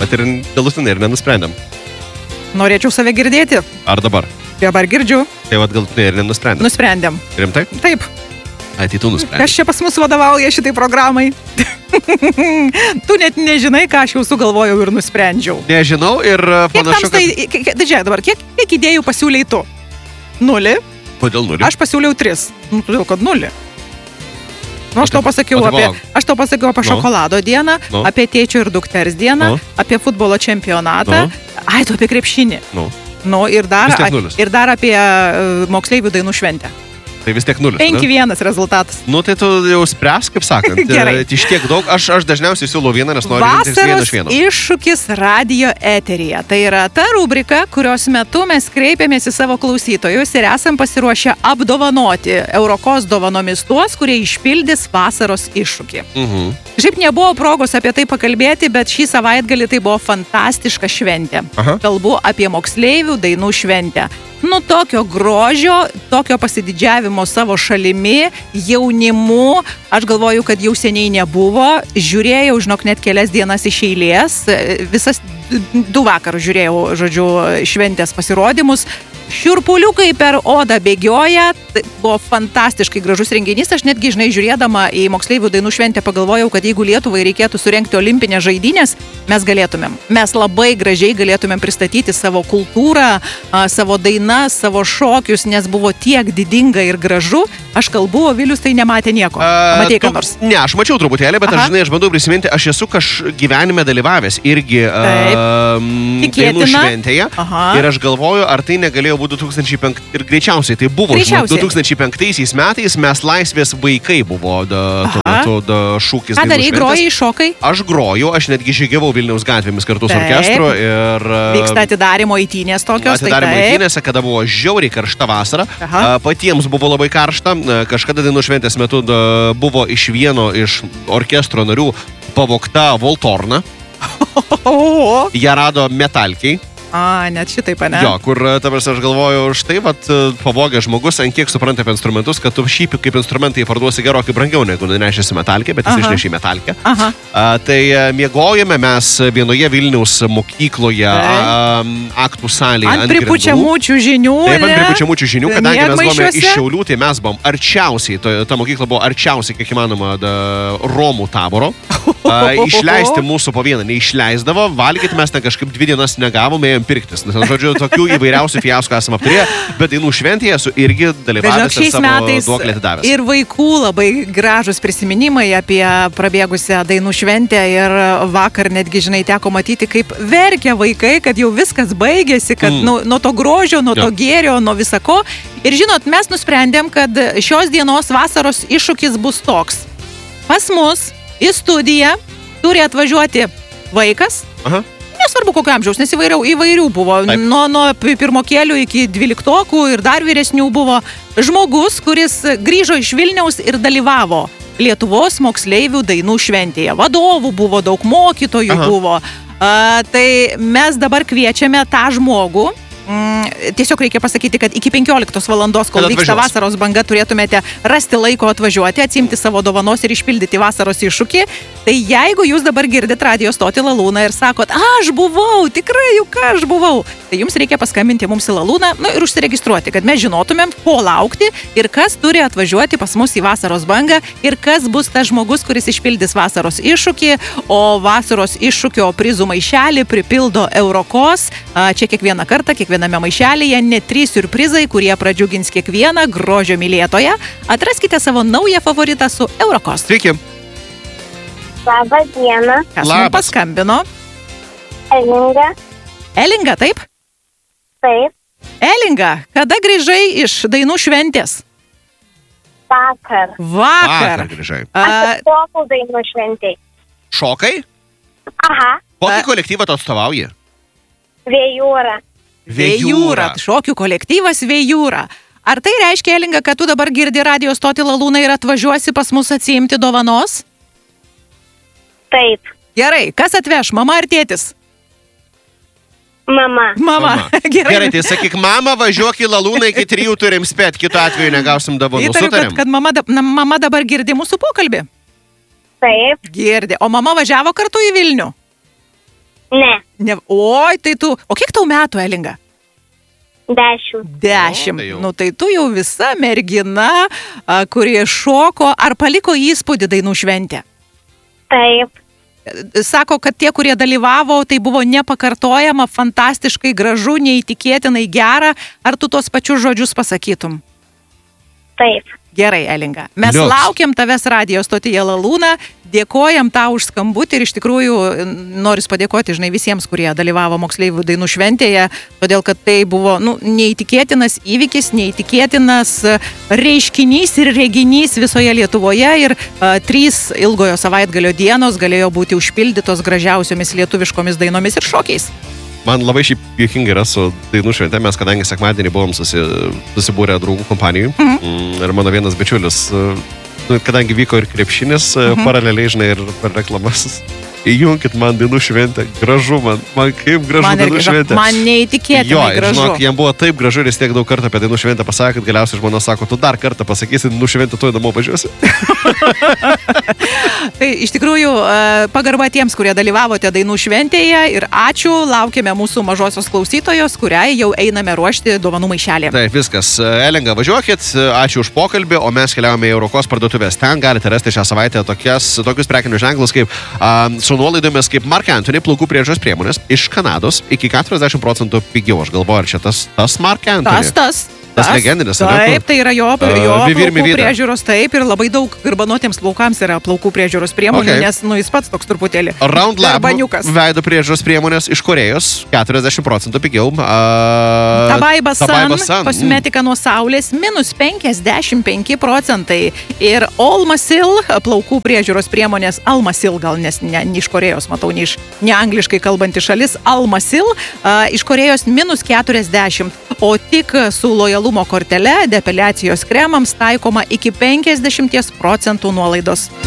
Bet ir galutinai ir nenusprendėm. Norėčiau save girdėti. Ar dabar? Dabar girdžiu. Tai vat galutinai ir nenusprendėm. Nusprendėm. Rimtai? Taip. Tai tu nusprendėm. Kas čia pas mus vadovauja šitai programai? Tu net nežinai, ką aš jau sugalvojau ir nusprendžiau. Nežinau ir panašu, Tai žiūrėk dabar, kiek idėjų pasiūlei tu? 0. Kodėl 0? Aš pasiūliau 3. Todėl, kad 0. Aš tau pasakiau apie šokolado dieną, apie tėčio ir dukters dieną, apie futbolo čempionatą. Ai, tu apie krepšinį. Ir dar apie moksleivių dainų šventę. Tai vis tiek 0. 5-1 rezultatas. Tai tu jau spręs, kaip sakant. Gerai. Iš tiek daug, aš dažniausiai siūlau vieną, nes noriu rinktis vieną iš vieno. Vasaros iššūkis radio eteryje. Tai yra ta rubrika, kurios metu mes kreipiamės į savo klausytojus ir esam pasiruošę apdovanoti Eurokos dovanomis tuos, kurie išpildys vasaros iššūkį. Šiaip nebuvo progos apie tai pakalbėti, bet šį savaitgalį tai buvo fantastiška šventė. Kalbu apie moksleivių dainų šventę. Tokio grožio, tokio pasididžiavimo savo šalimi, jaunimu, aš galvoju, kad jau seniai nebuvo. Žiūrėjau, žinok, net kelias dienas iš eilės. Visas 2 vakarus žiūrėjau, žodžiu, šventės pasirodymus. Šiurpuliukai per odą bėgioja, tai buvo fantastiškai gražus renginys. Aš netgi, žiūrėdama į moksleivių dainų šventę pagalvojau, kad jeigu Lietuvai reikėtų surengti olimpinės žaidynės, mes galėtumėm. Mes labai gražiai galėtumėm pristatyti savo kultūrą, savo dainas, savo šokius, nes buvo tiek didinga ir gražu. Aš kalbu, o Vilius tai nematė nieko. Matei ką nors? Ne, aš mačiau truputėlį, bet aš bandau prisiminti, aš esu gyvenime dalyvavęs irgi dainų šventėje. Ir aš galvoju, ar tai negalėjo 2005 ir greičiausiai tai buvo 2005 metais mes Laisvės vaikai buvo šūkis. Ką darai, grojai, šokai? Aš grojau, aš netgi žygiavau Vilniaus gatvėmis kartu su orkestru ir vyksta atidarymo eitynės tokios. Atidarymo eitynėse, kada buvo žiauriai karšta vasara. Patiems buvo labai karšta. Kažkada dainų šventės metu buvo iš vieno iš orkestro narių pavogta Voltorna. Ją rado metalkiai. Net šitaip, ne? Jo, kur, aš galvoju, štai, pavogė žmogus, ant kiek supranta apie instrumentus, kad tu šį kaip instrumentai parduosi gerokai brangiau, negu nešėsi metalkę, bet jis išnešė metalkę. Tai miegojame mes vienoje Vilniaus mokykloje, aktų salėje. Ant pripučiamučių žinių, ne? Taip, ant pripučiamučių žinių, kadangi mes buvome iš Šiaulių, tai mes buvom arčiausiai, ta mokykla buvo arčiausiai, kiek įmanoma, Romų taboro. Išleisti mūsų po vieną neišleisdavo, valgyti mes ten kažkaip 2 dienas negavome, pirktis. Nes, žodžiu, tokių įvairiausių fiaskų esame apturėję, bet dainų šventėje esu irgi dalyvavęs ir savo duoklį atidavęs. Ir vaikų labai gražus prisiminimai apie prabėgusią dainų šventę ir vakar netgi, teko matyti, kaip verkia vaikai, kad jau viskas baigėsi, kad nuo to grožio, nuo to gėrio, nuo visako. Ir žinot, mes nusprendėm, kad šios dienos vasaros iššūkis bus toks. Pas mus į studiją turi atvažiuoti vaikas. Nesvarbu kokio amžiaus, nes įvairių buvo. Nuo pirmokėlių iki 12 ir dar vyresnių buvo žmogus, kuris grįžo iš Vilniaus ir dalyvavo Lietuvos moksleivių dainų šventėje. Vadovų buvo, daug mokytojų buvo. Tai mes dabar kviečiame tą žmogų. Tiesiog reikia pasakyti, kad iki 15 valandos, kol vyksta vasaros banga, turėtumėte rasti laiko atvažiuoti, atsiimti savo dovanos ir išpildyti vasaros iššūkį. Tai jeigu jūs dabar girdit radijo stotį Lalūną ir sakot, aš buvau, tikrai juk aš buvau, tai jums reikia paskambinti mums į Lalūną ir užsiregistruoti, kad mes žinotumėm, ko laukti ir kas turi atvažiuoti pas mus į vasaros bangą ir kas bus tas žmogus, kuris išpildys vasaros iššūkį, o vasaros iššūkio prizų maišelį pripildo Eurokos. Čia kiekvieną kartą, kiekviename maišelėje net 3 siurprizai, kurie pradžiugins kiekvieną grožio mylėtoją. Atraskite savo naują favoritą su Eurokos. Sveiki. Labą dieną. Kas mums paskambino? Elinga. Elinga, taip? Taip. Elinga, kada grįžai iš dainų šventės? Vakar. Vakar grįžai. Aš šokau dainų šventėj. Šokai? Aha. Kokį kolektyvą tu atstovauji? Vėjūra. Vėjūra. Šokių kolektyvas Vėjūra. Ar tai reiškia, Elinga, kad tu dabar girdi radijo stotį Lalūną ir atvažiuosi pas mus atsiimti dovanos? Taip. Gerai, kas atveš, mama ar tėtis? Mama. Mama. Gerai, tai sakyk, mama, važiuok į Lalūną, iki 3 turim spėt, kitu atveju negausim dovanų. Įtariu, kad mama dabar girdi mūsų pokalbį. Taip. Girdi. O mama važiavo kartu į Vilnių? Ne. Oi, tai tu... O kiek tau metų, Elinga? 10. 10. Tai jau. Nu, tai tu jau visa mergina, kurie šoko. Ar paliko įspūdį dainų šventė? Taip. Sako, kad tie, kurie dalyvavo, tai buvo nepakartojama, fantastiškai gražu, neįtikėtinai gera. Ar tu tuos pačius žodžius pasakytum? Taip. Gerai, Elinga. Mes Liuks. laukiam tavęs radijo stotyje Lalūna, dėkojam tau už skambutį ir iš tikrųjų noris padėkoti, žinai, visiems, kurie dalyvavo moksleivių dainų šventėje, todėl kad tai buvo, neįtikėtinas įvykis, neįtikėtinas reiškinys ir reginys visoje Lietuvoje ir 3 ilgojo savaitgalio dienos galėjo būti užpildytos gražiausiomis lietuviškomis dainomis ir šokiais. Man labai šiaip juokinga yra su dainų švente, mes kadangi sekmadienį buvom susibūrę draugų kompanijų ir mano vienas bičiulis, kadangi vyko ir krepšinis, paraleliai, žinai, ir per reklamas. Įjunkit man dainų šventę, gražu man kaip gražu dainų šventė. Man neįtikėtinai gražu. Žinok, jam buvo taip gražu ir jis tiek daug kartų apie dainų šventę pasakė, kad galiausiai žmona sako, tu dar kartą pasakysi dainų šventę, tu įdomu važiuosi. Tai iš tikrųjų pagarba tiems, kurie dalyvavote dainų šventėje ir ačiū, laukiame mūsų mažosios klausytojos, kuriai jau einame ruošti dovanų maišelį. Taip, viskas. Elinga, važiuokit, ačiū už pokalbį, o mes keliaujame į Eurokos parduotuvės. Ten galite rasti šią savaitę tokius prekinius ženklus kaip su nuolaidomis kaip Marc Anthony plaukų priežiūros priemonės iš Kanados iki 40% pigiau. Aš galvoju, ar čia tas Marc Anthony? Tas legendinis, taip, tai yra jo plaukų priežiūros, taip, ir labai daug garbanotiems plaukams yra plaukų priežiūros priemonių, nes jis pats toks truputėlį Round Lab veido priežiūros priemonės iš Korėjos 40% pigiau. Tabaiba Sun, kosmetika nuo saulės, minus 55%. Ir Almasil, plaukų priežiūros priemonės, Almasil gal, nes ne iš Korėjos, matau, ne angliškai kalbanti šalis, Almasil, iš Korėjos minus 40%, o tik su lojalumo kortele depiliacijos kremams taikoma iki 50% nuolaidos.